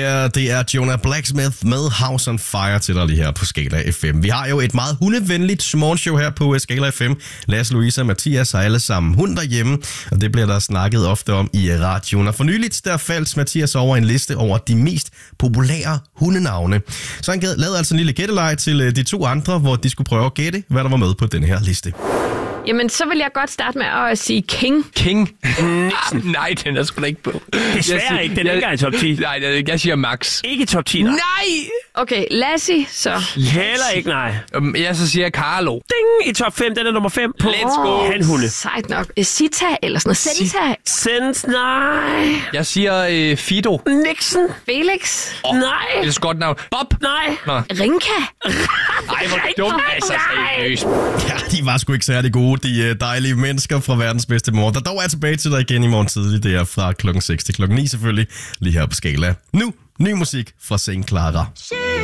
her, det er Jonah Blacksmith med House on Fire til dig lige her på Skala FM. Vi har jo et meget hundevenligt morgenshow her på Skala FM. Lasse, Louise og Mathias har alle sammen hund derhjemme, og det bliver der snakket ofte om i radioen. Og for nyligt der faldt Mathias over en liste over de mest populære hundenavne. Så han lavede altså en lille gætteleg til de to andre, hvor de skulle prøve at gætte, hvad der var med på den her liste. Jamen, så vil jeg godt starte med at sige King. King? Nej, den er sgu da ikke på. Desværre ikke, den er ikke i top 10. Nej, jeg siger Max. Ikke top 10, nej. Okay, Lassie, så. Heller ikke, nej. Jeg så siger Carlo. Ding, i top 5, den er nummer 5 på Let's go. hanhunde. Sejt nok. Sita eller sådan noget. Senta. Sens, nej. Jeg siger Fido. Nixon. Felix. Nej. Det er så godt navn. Bob. Nej. Nå. Rinka. Ej, hvor dumt. Altså, seriøst. Ja, de var sgu ikke særlig gode, de dejlige mennesker fra verdens bedste morgen. Der dog er tilbage til dig igen i morgen tidlig. Det er fra klokken 6 til klokken 9 selvfølgelig, lige her på Skala. Nu, ny musik fra St. Clara.